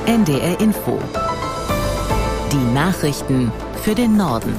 NDR Info. Die Nachrichten für den Norden.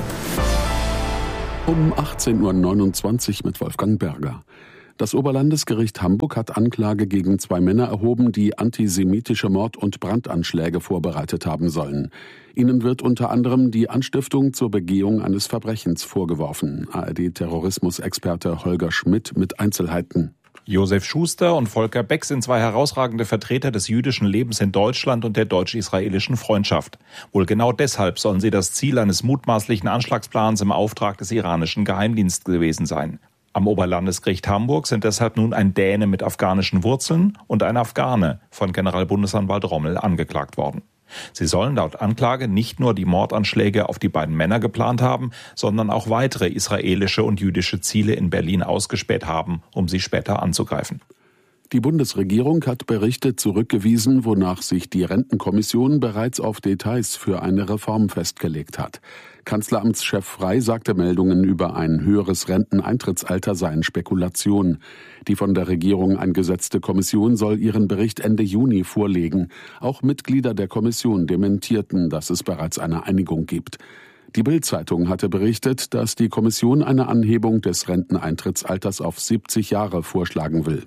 Um 18.29 Uhr mit Wolfgang Berger. Das Oberlandesgericht Hamburg hat Anklage gegen 2 Männer erhoben, die antisemitische Mord- und Brandanschläge vorbereitet haben sollen. Ihnen wird unter anderem die Anstiftung zur Begehung eines Verbrechens vorgeworfen. ARD-Terrorismusexperte Holger Schmidt mit Einzelheiten. Josef Schuster und Volker Beck sind 2 herausragende Vertreter des jüdischen Lebens in Deutschland und der deutsch-israelischen Freundschaft. Wohl genau deshalb sollen sie das Ziel eines mutmaßlichen Anschlagsplans im Auftrag des iranischen Geheimdienstes gewesen sein. Am Oberlandesgericht Hamburg sind deshalb nun ein Däne mit afghanischen Wurzeln und ein Afghane von Generalbundesanwalt Rommel angeklagt worden. Sie sollen laut Anklage nicht nur die Mordanschläge auf die beiden Männer geplant haben, sondern auch weitere israelische und jüdische Ziele in Berlin ausgespäht haben, um sie später anzugreifen. Die Bundesregierung hat Berichte zurückgewiesen, wonach sich die Rentenkommission bereits auf Details für eine Reform festgelegt hat. Kanzleramtschef Frey sagte, Meldungen über ein höheres Renteneintrittsalter seien Spekulation. Die von der Regierung eingesetzte Kommission soll ihren Bericht Ende Juni vorlegen. Auch Mitglieder der Kommission dementierten, dass es bereits eine Einigung gibt. Die Bild-Zeitung hatte berichtet, dass die Kommission eine Anhebung des Renteneintrittsalters auf 70 Jahre vorschlagen will.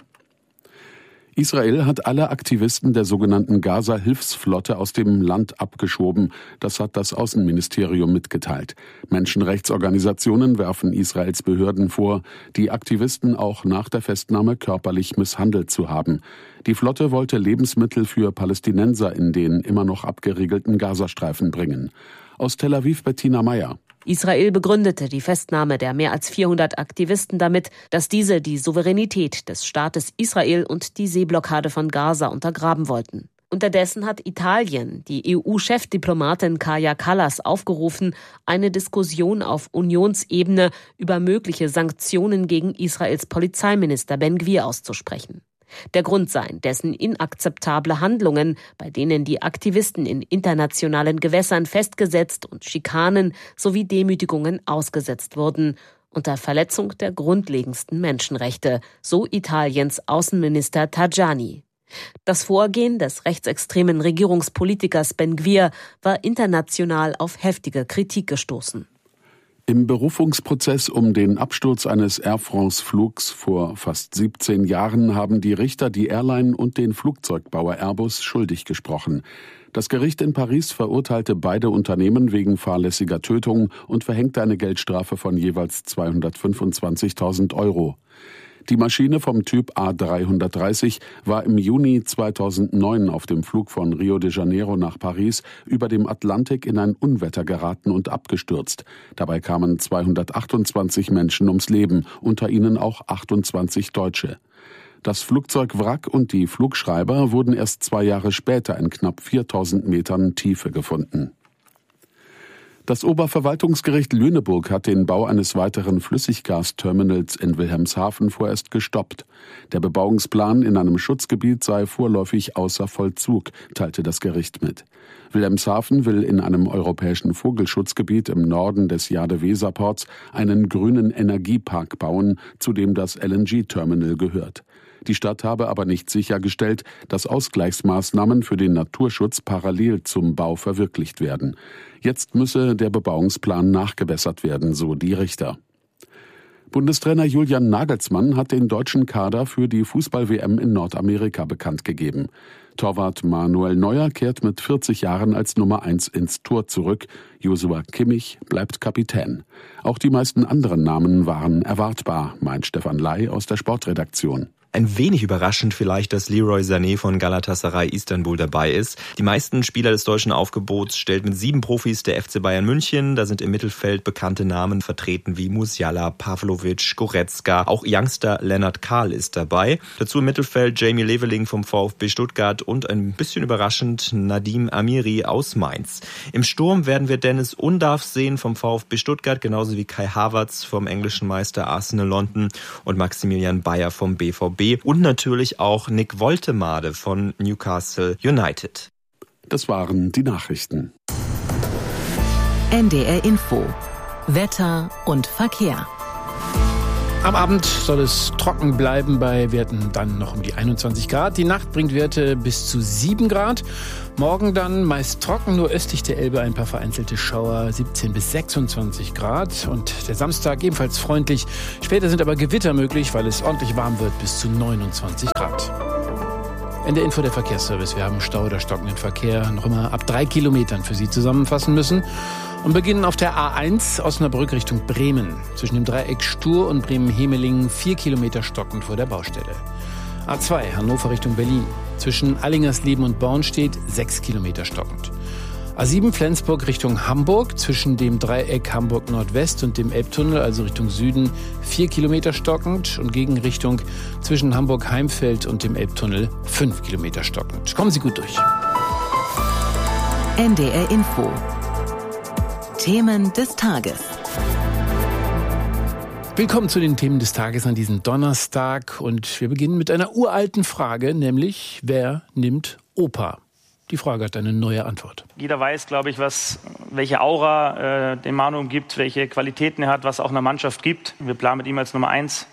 Israel hat alle Aktivisten der sogenannten Gaza-Hilfsflotte aus dem Land abgeschoben. Das hat das Außenministerium mitgeteilt. Menschenrechtsorganisationen werfen Israels Behörden vor, die Aktivisten auch nach der Festnahme körperlich misshandelt zu haben. Die Flotte wollte Lebensmittel für Palästinenser in den immer noch abgeriegelten Gazastreifen bringen. Aus Tel Aviv Bettina Meyer. Israel begründete die Festnahme der mehr als 400 Aktivisten damit, dass diese die Souveränität des Staates Israel und die Seeblockade von Gaza untergraben wollten. Unterdessen hat Italien die EU-Chefdiplomatin Kaja Kallas aufgerufen, eine Diskussion auf Unionsebene über mögliche Sanktionen gegen Israels Polizeiminister Ben Gvir auszusprechen. Der Grund seien dessen inakzeptable Handlungen, bei denen die Aktivisten in internationalen Gewässern festgesetzt und Schikanen sowie Demütigungen ausgesetzt wurden, unter Verletzung der grundlegendsten Menschenrechte, so Italiens Außenminister Tajani. Das Vorgehen des rechtsextremen Regierungspolitikers Ben Gvir war international auf heftige Kritik gestoßen. Im Berufungsprozess um den Absturz eines Air France-Flugs vor fast 17 Jahren haben die Richter die Airline und den Flugzeugbauer Airbus schuldig gesprochen. Das Gericht in Paris verurteilte beide Unternehmen wegen fahrlässiger Tötung und verhängte eine Geldstrafe von jeweils 225.000 €. Die Maschine vom Typ A330 war im Juni 2009 auf dem Flug von Rio de Janeiro nach Paris über dem Atlantik in ein Unwetter geraten und abgestürzt. Dabei kamen 228 Menschen ums Leben, unter ihnen auch 28 Deutsche. Das Flugzeugwrack und die Flugschreiber wurden erst 2 Jahre später in knapp 4.000 Metern Tiefe gefunden. Das Oberverwaltungsgericht Lüneburg hat den Bau eines weiteren Flüssiggasterminals in Wilhelmshaven vorerst gestoppt. Der Bebauungsplan in einem Schutzgebiet sei vorläufig außer Vollzug, teilte das Gericht mit. Wilhelmshaven will in einem europäischen Vogelschutzgebiet im Norden des Jade-Weser-Ports einen grünen Energiepark bauen, zu dem das LNG-Terminal gehört. Die Stadt habe aber nicht sichergestellt, dass Ausgleichsmaßnahmen für den Naturschutz parallel zum Bau verwirklicht werden. Jetzt müsse der Bebauungsplan nachgebessert werden, so die Richter. Bundestrainer Julian Nagelsmann hat den deutschen Kader für die Fußball-WM in Nordamerika bekannt gegeben. Torwart Manuel Neuer kehrt mit 40 Jahren als Nummer 1 ins Tor zurück. Joshua Kimmich bleibt Kapitän. Auch die meisten anderen Namen waren erwartbar, meint Stefan Ley aus der Sportredaktion. Ein wenig überraschend vielleicht, dass Leroy Sané von Galatasaray Istanbul dabei ist. Die meisten Spieler des deutschen Aufgebots stellt mit 7 Profis der FC Bayern München. Da sind im Mittelfeld bekannte Namen vertreten wie Musiala, Pavlovic, Goretzka. Auch Youngster Lennart Kahl ist dabei. Dazu im Mittelfeld Jamie Leveling vom VfB Stuttgart und ein bisschen überraschend Nadim Amiri aus Mainz. Im Sturm werden wir Dennis Undarf sehen vom VfB Stuttgart, genauso wie Kai Havertz vom englischen Meister Arsenal London und Maximilian Bayer vom BVB. Und natürlich auch Nick Woltemade von Newcastle United. Das waren die Nachrichten. NDR Info. Wetter und Verkehr. Am Abend soll es trocken bleiben bei Werten dann noch um die 21 Grad. Die Nacht bringt Werte bis zu 7 Grad. Morgen dann meist trocken, nur östlich der Elbe ein paar vereinzelte Schauer, 17 bis 26 Grad. Und der Samstag ebenfalls freundlich. Später sind aber Gewitter möglich, weil es ordentlich warm wird, bis zu 29 Grad. In der Info der Verkehrsservice. Wir haben Stau oder stockenden Verkehr noch immer ab 3 Kilometern für Sie zusammenfassen müssen. Und beginnen auf der A1 Osnabrück Richtung Bremen. Zwischen dem Dreieck Stur und Bremen-Hemelingen 4 Kilometer stockend vor der Baustelle. A2 Hannover Richtung Berlin. Zwischen Allingersleben und Bornstedt 6 Kilometer stockend. A7 Flensburg Richtung Hamburg. Zwischen dem Dreieck Hamburg Nordwest und dem Elbtunnel, also Richtung Süden, 4 Kilometer stockend. Und Gegenrichtung zwischen Hamburg-Heimfeld und dem Elbtunnel 5 Kilometer stockend. Kommen Sie gut durch. NDR Info. Themen des Tages. Willkommen zu den Themen des Tages an diesem Donnerstag. Und wir beginnen mit einer uralten Frage, nämlich: Wer nimmt Opa? Die Frage hat eine neue Antwort. Jeder weiß, glaube ich, welche Aura den Manu umgibt, welche Qualitäten er hat, was auch einer Mannschaft gibt. Wir planen mit ihm als Nummer 1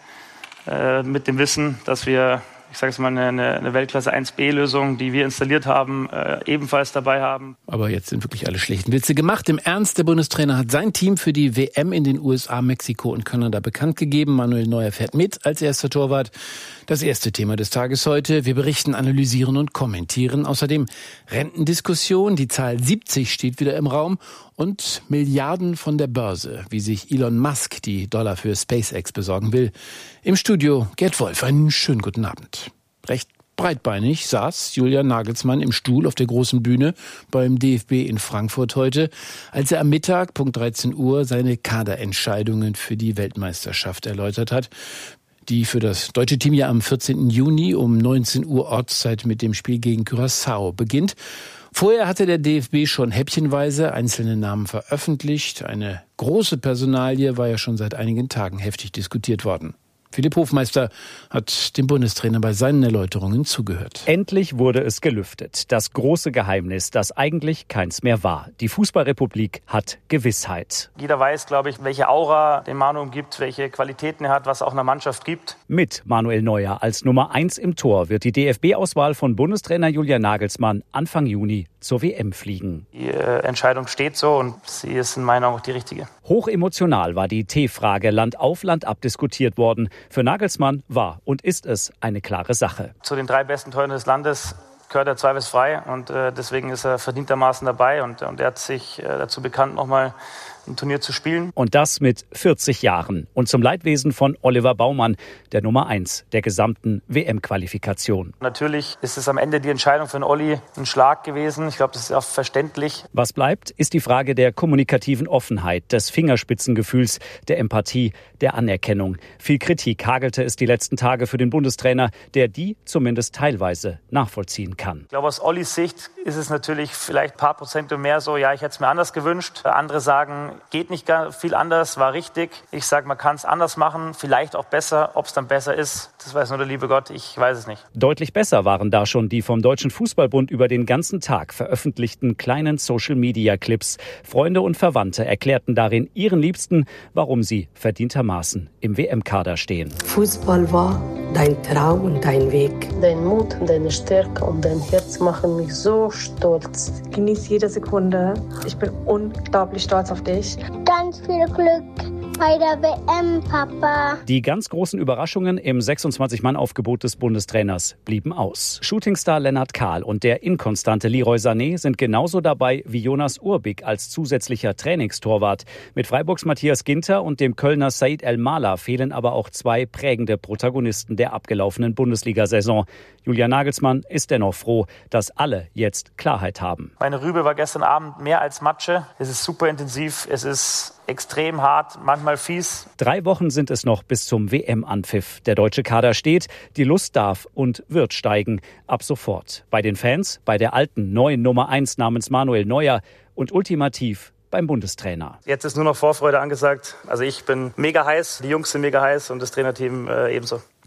mit dem Wissen, dass wir, ich sage es mal, eine Weltklasse 1B-Lösung, die wir installiert haben, ebenfalls dabei haben. Aber jetzt sind wirklich alle schlechten Witze gemacht. Im Ernst, der Bundestrainer hat sein Team für die WM in den USA, Mexiko und Kanada bekannt gegeben. Manuel Neuer fährt mit als erster Torwart. Das erste Thema des Tages heute. Wir berichten, analysieren und kommentieren. Außerdem Rentendiskussion. Die Zahl 70 steht wieder im Raum. Und Milliarden von der Börse, wie sich Elon Musk die Dollar für SpaceX besorgen will. Im Studio Gerd Wolf. Einen schönen guten Abend. Recht breitbeinig saß Julian Nagelsmann im Stuhl auf der großen Bühne beim DFB in Frankfurt heute, als er am Mittag, Punkt 13 Uhr, seine Kaderentscheidungen für die Weltmeisterschaft erläutert hat, die für das deutsche Team ja am 14. Juni um 19 Uhr Ortszeit mit dem Spiel gegen Curaçao beginnt. Vorher hatte der DFB schon häppchenweise einzelne Namen veröffentlicht. Eine große Personalie war ja schon seit einigen Tagen heftig diskutiert worden. Philipp Hofmeister hat dem Bundestrainer bei seinen Erläuterungen zugehört. Endlich wurde es gelüftet. Das große Geheimnis, das eigentlich keins mehr war. Die Fußballrepublik hat Gewissheit. Jeder weiß, glaube ich, welche Aura den Manu umgibt, welche Qualitäten er hat, was auch einer Mannschaft gibt. Mit Manuel Neuer als Nummer 1 im Tor wird die DFB-Auswahl von Bundestrainer Julian Nagelsmann Anfang Juni zur WM fliegen. Die Entscheidung steht so und sie ist in meiner Augen auch die richtige. Hochemotional war die T-Frage Land auf Land ab diskutiert worden. Für Nagelsmann war und ist es eine klare Sache. Zu den 3 besten Torhütern des Landes gehört er zweifelsfrei und deswegen ist er verdientermaßen dabei und er hat sich dazu bekannt, nochmal ein Turnier zu spielen. Und das mit 40 Jahren und zum Leidwesen von Oliver Baumann, der Nummer 1 der gesamten WM-Qualifikation. Natürlich ist es am Ende die Entscheidung für den Olli ein Schlag gewesen. Ich glaube, das ist auch verständlich. Was bleibt, ist die Frage der kommunikativen Offenheit, des Fingerspitzengefühls, der Empathie, der Anerkennung. Viel Kritik hagelte es die letzten Tage für den Bundestrainer, der die zumindest teilweise nachvollziehen kann. Ich glaube, aus Ollis Sicht ist es natürlich vielleicht ein paar Prozent mehr so, ja, ich hätte es mir anders gewünscht. Andere sagen, geht nicht gar viel anders, war richtig. Ich sage, man kann es anders machen, vielleicht auch besser. Ob es dann besser ist, das weiß nur der liebe Gott, ich weiß es nicht. Deutlich besser waren da schon die vom Deutschen Fußballbund über den ganzen Tag veröffentlichten kleinen Social-Media-Clips. Freunde und Verwandte erklärten darin ihren Liebsten, warum sie verdientermaßen im WM-Kader stehen. Fußball war dein Traum und dein Weg. Dein Mut, deine Stärke und dein Herz machen mich so stolz. Genieß jede Sekunde. Ich bin unglaublich stolz auf dich. Ganz viel Glück bei der WM, Papa. Die ganz großen Überraschungen im 26-Mann-Aufgebot des Bundestrainers blieben aus. Shootingstar Lennart Kahl und der inkonstante Leroy Sané sind genauso dabei wie Jonas Urbik als zusätzlicher Trainingstorwart. Mit Freiburgs Matthias Ginter und dem Kölner Said El-Mala fehlen aber auch 2 prägende Protagonisten der abgelaufenen Bundesliga-Saison. Julian Nagelsmann ist dennoch froh, dass alle jetzt Klarheit haben. Meine Rübe war gestern Abend mehr als Matsche. Es ist super intensiv, es ist extrem hart, manchmal fies. 3 Wochen sind es noch bis zum WM-Anpfiff. Der deutsche Kader steht, die Lust darf und wird steigen. Ab sofort. Bei den Fans, bei der alten neuen Nummer 1 namens Manuel Neuer und ultimativ beim Bundestrainer. Jetzt ist nur noch Vorfreude angesagt. Also ich bin mega heiß, die Jungs sind mega heiß und das Trainerteam ebenso.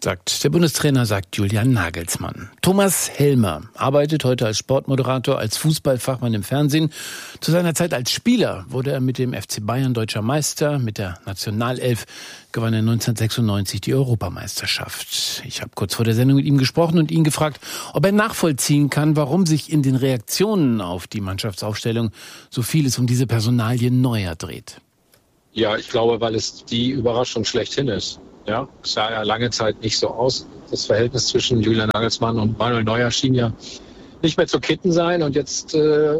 sagt der Bundestrainer, sagt Julian Nagelsmann. Thomas Helmer arbeitet heute als Sportmoderator, als Fußballfachmann im Fernsehen. Zu seiner Zeit als Spieler wurde er mit dem FC Bayern deutscher Meister. Mit der Nationalelf gewann er 1996 die Europameisterschaft. Ich habe kurz vor der Sendung mit ihm gesprochen und ihn gefragt, ob er nachvollziehen kann, warum sich in den Reaktionen auf die Mannschaftsaufstellung so vieles um diese Personalie Neuer dreht. Ja, ich glaube, weil es die Überraschung schlechthin ist. Ja, es sah ja lange Zeit nicht so aus. Das Verhältnis zwischen Julian Nagelsmann und Manuel Neuer schien ja nicht mehr zu kitten sein. Und jetzt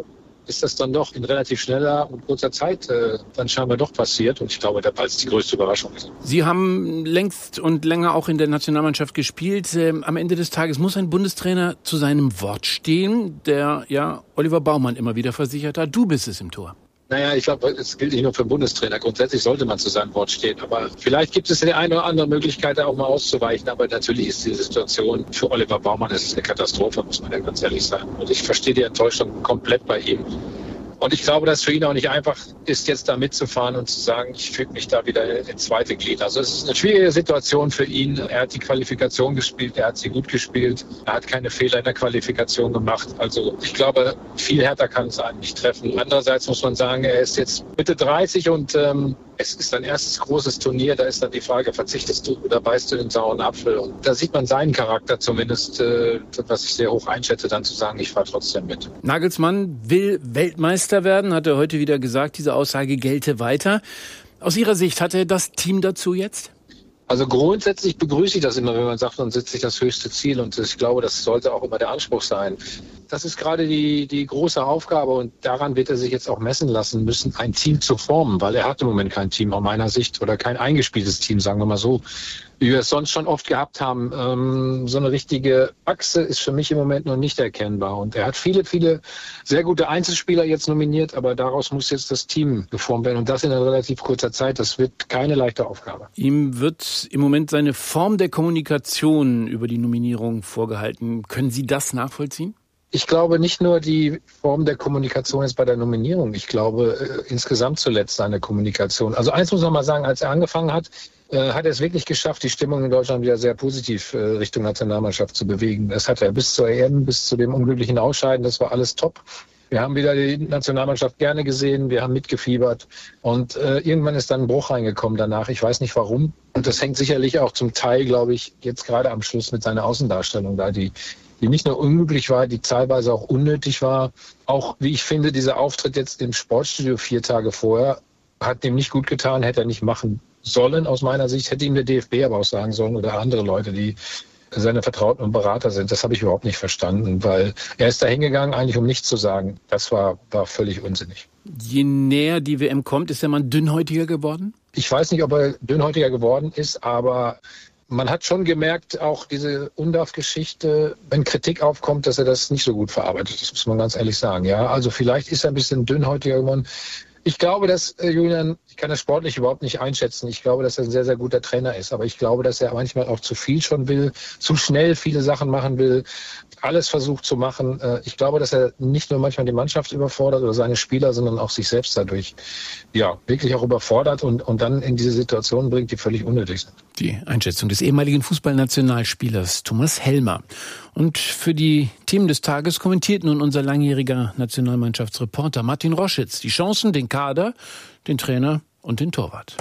ist das dann doch in relativ schneller und kurzer Zeit dann scheinbar doch passiert. Und ich glaube, weil es die größte Überraschung ist. Sie haben längst und länger auch in der Nationalmannschaft gespielt. Am Ende des Tages muss ein Bundestrainer zu seinem Wort stehen, der ja Oliver Baumann immer wieder versichert hat, du bist es im Tor. Naja, ich glaube, es gilt nicht nur für den Bundestrainer. Grundsätzlich sollte man zu seinem Wort stehen. Aber vielleicht gibt es die eine oder andere Möglichkeit, da auch mal auszuweichen. Aber natürlich ist die Situation für Oliver Baumann, das ist eine Katastrophe, muss man ja ganz ehrlich sagen. Und ich verstehe die Enttäuschung komplett bei ihm. Und ich glaube, dass es für ihn auch nicht einfach ist, jetzt da mitzufahren und zu sagen, ich füge mich da wieder ins zweite Glied. Also es ist eine schwierige Situation für ihn. Er hat die Qualifikation gespielt, er hat sie gut gespielt. Er hat keine Fehler in der Qualifikation gemacht. Also ich glaube, viel härter kann es einen nicht treffen. Andererseits muss man sagen, er ist jetzt Mitte 30 und es ist sein erstes großes Turnier. Da ist dann die Frage, verzichtest du oder beißt du den sauren Apfel? Und da sieht man seinen Charakter zumindest, was ich sehr hoch einschätze, dann zu sagen, ich fahre trotzdem mit. Nagelsmann will Weltmeister werden, hat er heute wieder gesagt. Diese Aussage gelte weiter. Aus Ihrer Sicht, hat er das Team dazu jetzt? Also grundsätzlich begrüße ich das immer, wenn man sagt, man setzt sich das höchste Ziel. Und ich glaube, das sollte auch immer der Anspruch sein. Das ist gerade die große Aufgabe und daran wird er sich jetzt auch messen lassen müssen, ein Team zu formen, weil er hat im Moment kein Team aus meiner Sicht oder kein eingespieltes Team, sagen wir mal so, wie wir es sonst schon oft gehabt haben. So eine richtige Achse ist für mich im Moment noch nicht erkennbar. Und er hat viele sehr gute Einzelspieler jetzt nominiert, aber daraus muss jetzt das Team geformt werden und das in einer relativ kurzer Zeit. Das wird keine leichte Aufgabe. Ihm wird im Moment seine Form der Kommunikation über die Nominierung vorgehalten. Können Sie das nachvollziehen? Ich glaube nicht nur die Form der Kommunikation ist bei der Nominierung. Ich glaube insgesamt zuletzt seine Kommunikation. Also eins muss man mal sagen, als er angefangen hat, hat er es wirklich geschafft, die Stimmung in Deutschland wieder sehr positiv Richtung Nationalmannschaft zu bewegen. Das hat er bis zur EM, bis zu dem unglücklichen Ausscheiden, das war alles top. Wir haben wieder die Nationalmannschaft gerne gesehen, wir haben mitgefiebert und irgendwann ist dann ein Bruch reingekommen danach. Ich weiß nicht warum. Und das hängt sicherlich auch zum Teil, glaube ich, jetzt gerade am Schluss mit seiner Außendarstellung da, die nicht nur unglücklich war, die teilweise auch unnötig war. Auch, wie ich finde, dieser Auftritt jetzt im Sportstudio 4 Tage vorher hat dem nicht gut getan, hätte er nicht machen sollen aus meiner Sicht, hätte ihm der DFB aber auch sagen sollen oder andere Leute, die seine Vertrauten und Berater sind. Das habe ich überhaupt nicht verstanden, weil er ist da hingegangen, eigentlich um nichts zu sagen. Das war völlig unsinnig. Je näher die WM kommt, ist der Mann dünnhäutiger geworden? Ich weiß nicht, ob er dünnhäutiger geworden ist, aber man hat schon gemerkt, auch diese Undarf-Geschichte, wenn Kritik aufkommt, dass er das nicht so gut verarbeitet. Das muss man ganz ehrlich sagen. Ja, also vielleicht ist er ein bisschen dünnhäutiger geworden. Ich glaube, dass Julian, ich kann das sportlich überhaupt nicht einschätzen. Ich glaube, dass er ein sehr, sehr guter Trainer ist. Aber ich glaube, dass er manchmal auch zu viel schon will, zu schnell viele Sachen machen will, alles versucht zu machen. Ich glaube, dass er nicht nur manchmal die Mannschaft überfordert oder seine Spieler, sondern auch sich selbst dadurch wirklich auch überfordert und dann in diese Situationen bringt, die völlig unnötig sind. Die Einschätzung des ehemaligen Fußballnationalspielers Thomas Helmer. Und für die Themen des Tages kommentiert nun unser langjähriger Nationalmannschaftsreporter Martin Roschitz die Chancen, den Kader, den Trainer und den Torwart.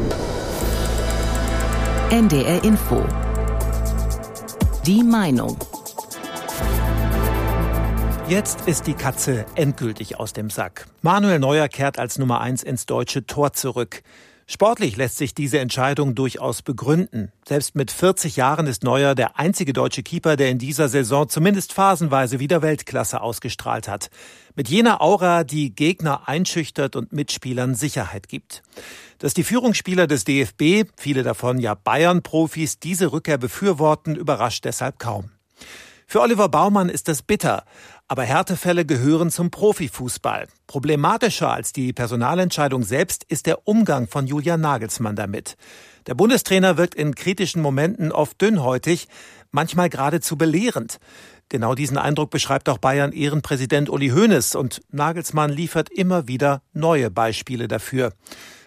NDR Info. Die Meinung. Jetzt ist die Katze endgültig aus dem Sack. Manuel Neuer kehrt als Nummer 1 ins deutsche Tor zurück. Sportlich lässt sich diese Entscheidung durchaus begründen. Selbst mit 40 Jahren ist Neuer der einzige deutsche Keeper, der in dieser Saison zumindest phasenweise wieder Weltklasse ausgestrahlt hat. Mit jener Aura, die Gegner einschüchtert und Mitspielern Sicherheit gibt. Dass die Führungsspieler des DFB, viele davon ja Bayern-Profis, diese Rückkehr befürworten, überrascht deshalb kaum. Für Oliver Baumann ist das bitter, aber Härtefälle gehören zum Profifußball. Problematischer als die Personalentscheidung selbst ist der Umgang von Julian Nagelsmann damit. Der Bundestrainer wirkt in kritischen Momenten oft dünnhäutig, manchmal geradezu belehrend. Genau diesen Eindruck beschreibt auch Bayern-Ehrenpräsident Uli Hoeneß und Nagelsmann liefert immer wieder neue Beispiele dafür.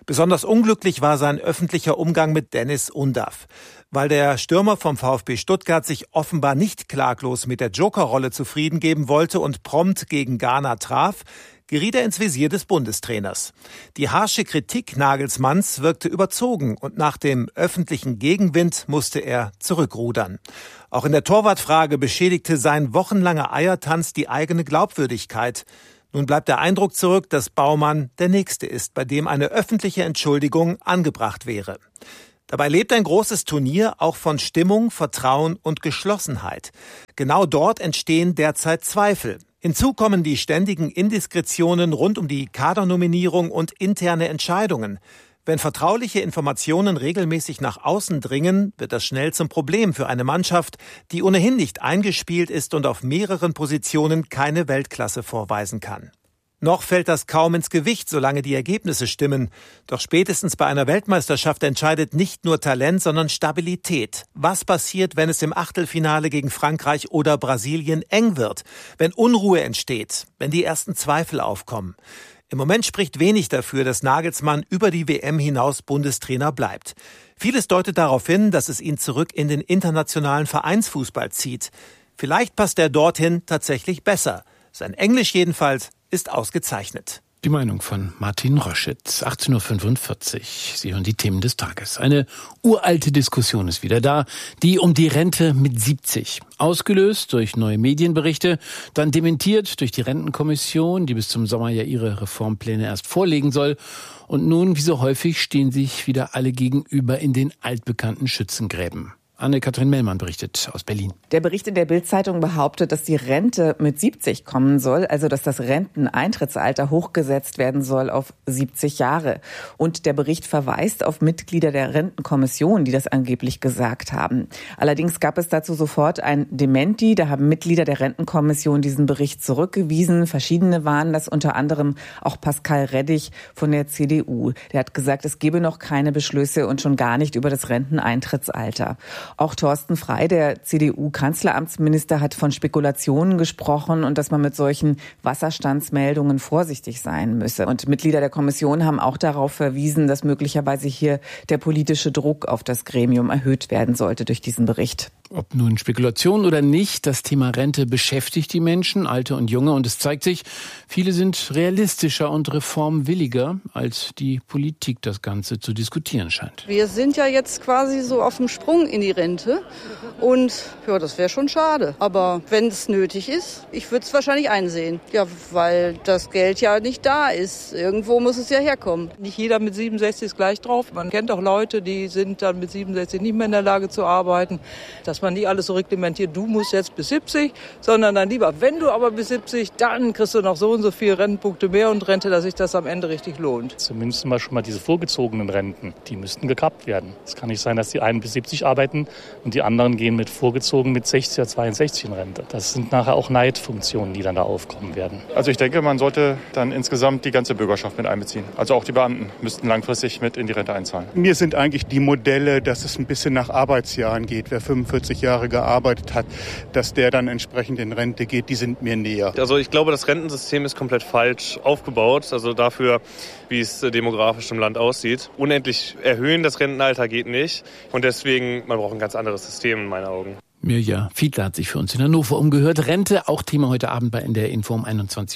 Besonders unglücklich war sein öffentlicher Umgang mit Dennis Undav. Weil der Stürmer vom VfB Stuttgart sich offenbar nicht klaglos mit der Jokerrolle zufrieden geben wollte und prompt gegen Ghana traf, geriet er ins Visier des Bundestrainers. Die harsche Kritik Nagelsmanns wirkte überzogen und nach dem öffentlichen Gegenwind musste er zurückrudern. Auch in der Torwartfrage beschädigte sein wochenlanger Eiertanz die eigene Glaubwürdigkeit. Nun bleibt der Eindruck zurück, dass Baumann der Nächste ist, bei dem eine öffentliche Entschuldigung angebracht wäre. Dabei lebt ein großes Turnier auch von Stimmung, Vertrauen und Geschlossenheit. Genau dort entstehen derzeit Zweifel. Hinzu kommen die ständigen Indiskretionen rund um die Kadernominierung und interne Entscheidungen. Wenn vertrauliche Informationen regelmäßig nach außen dringen, wird das schnell zum Problem für eine Mannschaft, die ohnehin nicht eingespielt ist und auf mehreren Positionen keine Weltklasse vorweisen kann. Noch fällt das kaum ins Gewicht, solange die Ergebnisse stimmen. Doch spätestens bei einer Weltmeisterschaft entscheidet nicht nur Talent, sondern Stabilität. Was passiert, wenn es im Achtelfinale gegen Frankreich oder Brasilien eng wird? Wenn Unruhe entsteht? Wenn die ersten Zweifel aufkommen? Im Moment spricht wenig dafür, dass Nagelsmann über die WM hinaus Bundestrainer bleibt. Vieles deutet darauf hin, dass es ihn zurück in den internationalen Vereinsfußball zieht. Vielleicht passt er dorthin tatsächlich besser. Sein Englisch jedenfalls ist ausgezeichnet. Die Meinung von Martin Roschitz, 18.45 Uhr. Sie hören die Themen des Tages. Eine uralte Diskussion ist wieder da, die um die Rente mit 70. Ausgelöst durch neue Medienberichte, dann dementiert durch die Rentenkommission, die bis zum Sommer ja ihre Reformpläne erst vorlegen soll. Und nun, wie so häufig, stehen sich wieder alle gegenüber in den altbekannten Schützengräben. Anne-Kathrin Mellmann berichtet aus Berlin. Der Bericht in der Bild-Zeitung behauptet, dass die Rente mit 70 kommen soll, also dass das Renteneintrittsalter hochgesetzt werden soll auf 70 Jahre. Und der Bericht verweist auf Mitglieder der Rentenkommission, die das angeblich gesagt haben. Allerdings gab es dazu sofort ein Dementi. Da haben Mitglieder der Rentenkommission diesen Bericht zurückgewiesen. Verschiedene waren das, unter anderem auch Pascal Reddig von der CDU. Der hat gesagt, es gebe noch keine Beschlüsse und schon gar nicht über das Renteneintrittsalter. Auch Thorsten Frey, der CDU-Kanzleramtsminister, hat von Spekulationen gesprochen und dass man mit solchen Wasserstandsmeldungen vorsichtig sein müsse. Und Mitglieder der Kommission haben auch darauf verwiesen, dass möglicherweise hier der politische Druck auf das Gremium erhöht werden sollte durch diesen Bericht. Ob nun Spekulation oder nicht, das Thema Rente beschäftigt die Menschen, Alte und Junge. Und es zeigt sich, viele sind realistischer und reformwilliger, als die Politik das Ganze zu diskutieren scheint. Wir sind ja jetzt quasi so auf dem Sprung in die Rente. Und ja, das wäre schon schade. Aber wenn es nötig ist, ich würde es wahrscheinlich einsehen. Ja, weil das Geld ja nicht da ist. Irgendwo muss es ja herkommen. Nicht jeder mit 67 ist gleich drauf. Man kennt auch Leute, die sind dann mit 67 nicht mehr in der Lage zu arbeiten. Dass man nicht alles so reglementiert, du musst jetzt bis 70, sondern dann lieber, wenn du aber bis 70, dann kriegst du noch so und so viele Rentenpunkte mehr und Rente, dass sich das am Ende richtig lohnt. Zumindest schon mal diese vorgezogenen Renten, die müssten gekappt werden. Es kann nicht sein, dass die einen bis 70 arbeiten und die anderen gehen vorgezogen mit 60 oder 62 in Rente. Das sind nachher auch Neidfunktionen, die dann da aufkommen werden. Also ich denke, man sollte dann insgesamt die ganze Bürgerschaft mit einbeziehen. Also auch die Beamten müssten langfristig mit in die Rente einzahlen. Mir sind eigentlich die Modelle, dass es ein bisschen nach Arbeitsjahren geht. Wer 45 Jahre gearbeitet hat, dass der dann entsprechend in Rente geht, die sind mir näher. Also ich glaube, das Rentensystem ist komplett falsch aufgebaut, also dafür, wie es demografisch im Land aussieht. Unendlich erhöhen das Rentenalter geht nicht und deswegen, man braucht ein ganz anderes System in meinen Augen. Mirja Fiedler hat sich für uns in Hannover umgehört. Rente, auch Thema heute Abend bei NDR Info um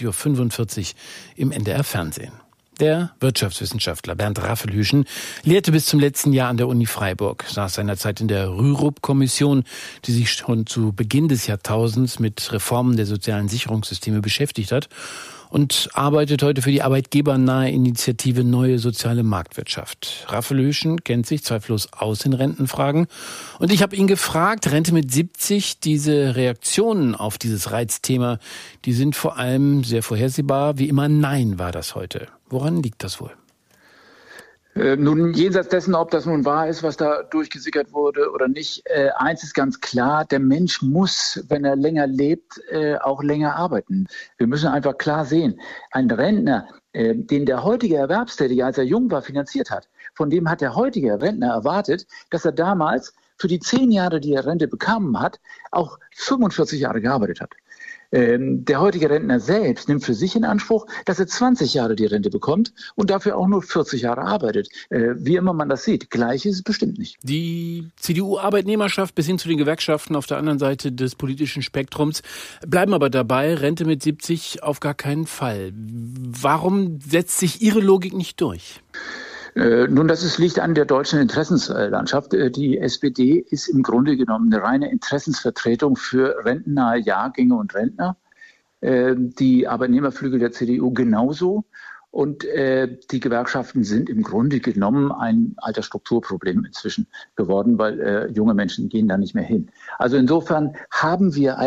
21.45 Uhr im NDR Fernsehen. Der Wirtschaftswissenschaftler Bernd Raffelhüschen lehrte bis zum letzten Jahr an der Uni Freiburg, saß seinerzeit in der Rürup-Kommission, die sich schon zu Beginn des Jahrtausends mit Reformen der sozialen Sicherungssysteme beschäftigt hat und arbeitet heute für die arbeitgebernahe Initiative Neue Soziale Marktwirtschaft. Raffelhüschen kennt sich zweifellos aus in Rentenfragen und ich habe ihn gefragt, Rente mit 70, diese Reaktionen auf dieses Reizthema, die sind vor allem sehr vorhersehbar, wie immer Nein war das heute. Woran liegt das wohl? Nun, jenseits dessen, ob das nun wahr ist, was da durchgesickert wurde oder nicht, eins ist ganz klar, der Mensch muss, wenn er länger lebt, auch länger arbeiten. Wir müssen einfach klar sehen, ein Rentner, den der heutige Erwerbstätige, als er jung war, finanziert hat, von dem hat der heutige Rentner erwartet, dass er damals für die 10 Jahre, die er Rente bekommen hat, auch 45 Jahre gearbeitet hat. Der heutige Rentner selbst nimmt für sich in Anspruch, dass er 20 Jahre die Rente bekommt und dafür auch nur 40 Jahre arbeitet. Wie immer man das sieht, gleich ist es bestimmt nicht. Die CDU-Arbeitnehmerschaft bis hin zu den Gewerkschaften auf der anderen Seite des politischen Spektrums bleiben aber dabei, Rente mit 70 auf gar keinen Fall. Warum setzt sich Ihre Logik nicht durch? Nun, liegt an der deutschen Interessenslandschaft. Die SPD ist im Grunde genommen eine reine Interessensvertretung für rentennahe Jahrgänge und Rentner. Die Arbeitnehmerflügel der CDU genauso. Und die Gewerkschaften sind im Grunde genommen ein Altersstrukturproblem inzwischen geworden, weil junge Menschen gehen da nicht mehr hin. Also insofern haben wir